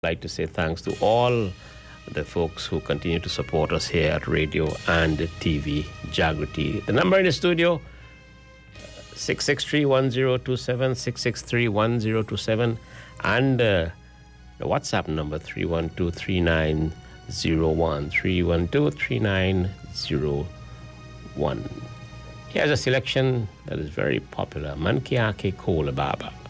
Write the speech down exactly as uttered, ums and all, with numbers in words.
I'd like to say thanks to all the folks who continue to support us here at radio and T V Jagriti. The number in the studio, six six three, one zero two seven, six six three, one zero two seven, and uh, the WhatsApp number, three one two, three nine zero one, three one two, three nine zero one. Here's a selection that is very popular, Man Ki Aake Kola Baba.